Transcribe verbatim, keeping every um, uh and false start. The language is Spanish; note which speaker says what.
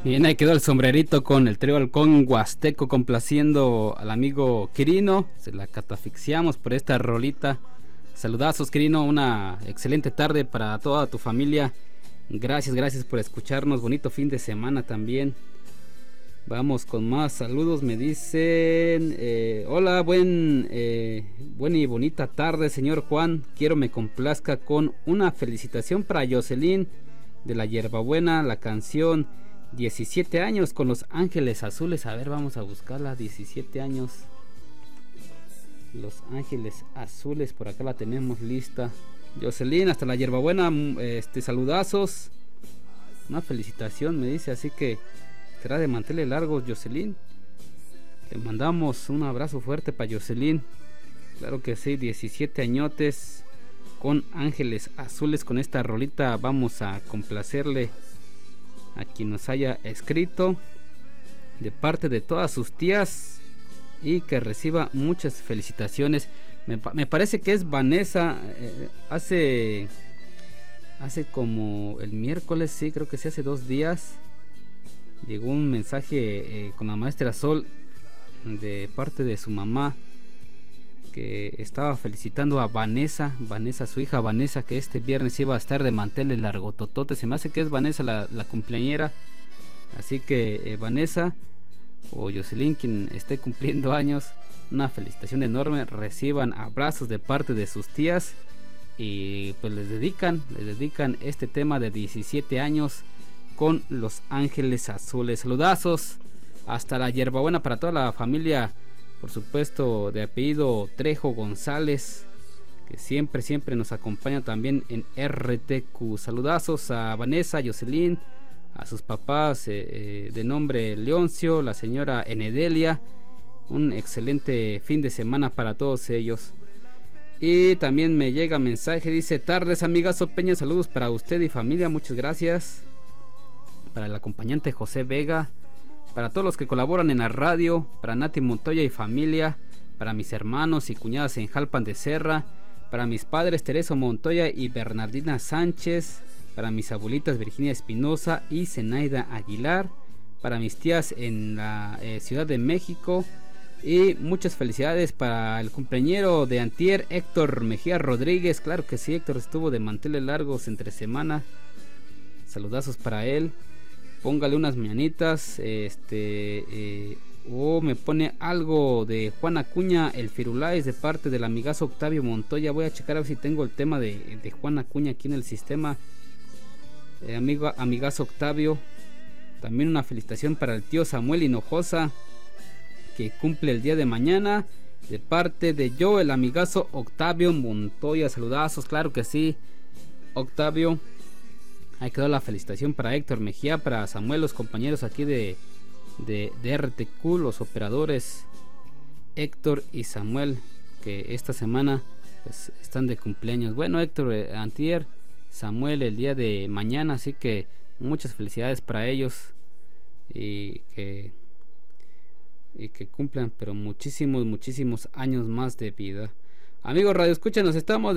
Speaker 1: Bien, ahí quedó el sombrerito con el trío Halcón Huasteco complaciendo al amigo Quirino. Se la catafixiamos por esta rolita. Saludazos, Quirino, una excelente tarde para toda tu familia. Gracias, gracias por escucharnos. Bonito fin de semana también. Vamos con más saludos. Me dicen: eh, hola, buen, eh, buena y bonita tarde, señor Juan. Quiero me complazca con una felicitación para Jocelyn de la Hierbabuena, la canción diecisiete años con Los Ángeles Azules. A ver, vamos a buscarla. diecisiete años, Los Ángeles Azules. Por acá la tenemos lista. Jocelyn, hasta la Hierbabuena, este, saludazos. Una felicitación, me dice, así que será de manteles largos, Jocelyn. Le mandamos un abrazo fuerte para Jocelyn. Claro que sí, diecisiete añotes con Ángeles Azules. Con esta rolita vamos a complacerle a quien nos haya escrito de parte de todas sus tías y que reciba muchas felicitaciones. Me, me parece que es Vanessa. eh, hace hace como el miércoles, sí, creo que sí, hace dos días llegó un mensaje eh, con la maestra Sol de parte de su mamá, que estaba felicitando a Vanessa, Vanessa, su hija Vanessa, que este viernes iba a estar de manteles largototote. Se me hace que es Vanessa la, la cumpleañera. Así que eh, Vanessa o Jocelyn, quien esté cumpliendo años, una felicitación enorme. Reciban abrazos de parte de sus tías y pues les dedican, les dedican este tema de diecisiete años con Los Ángeles Azules. Saludazos hasta la Hierbabuena para toda la familia, por supuesto, de apellido Trejo González, que siempre, siempre nos acompaña también en R T Q. Saludazos a Vanessa, Jocelyn, a sus papás eh, eh, de nombre Leoncio, la señora Enedelia. Un excelente fin de semana para todos ellos. Y también me llega mensaje, dice: tardes, amigazo Peña, saludos para usted y familia, muchas gracias. Para el acompañante José Vega, para todos los que colaboran en la radio, para Nati Montoya y familia, para mis hermanos y cuñadas en Jalpan de Serra, para mis padres Tereso Montoya y Bernardina Sánchez, para mis abuelitas Virginia Espinosa y Zenaida Aguilar, para mis tías en la eh, Ciudad de México. Y muchas felicidades para el cumpleañero de antier, Héctor Mejía Rodríguez. Claro que sí, Héctor estuvo de manteles largos entre semana. Saludazos para él. Póngale unas mañanitas, este, eh, o me pone algo de Juan Acuña, el Firulais, de parte del amigazo Octavio Montoya. Voy a checar a ver si tengo el tema de, de Juan Acuña aquí en el sistema. Eh, amigo, amigazo Octavio. También una felicitación para el tío Samuel Hinojosa, que cumple el día de mañana, de parte de yo, el amigazo Octavio Montoya. Saludazos, claro que sí, Octavio. Ahí quedó la felicitación para Héctor Mejía, para Samuel, los compañeros aquí de, de, de R T Q, los operadores Héctor y Samuel, que esta semana pues están de cumpleaños. Bueno, Héctor eh, antier, Samuel el día de mañana, así que muchas felicidades para ellos y que, y que cumplan pero muchísimos, muchísimos años más de vida. Amigos Radio Escucha, nos estamos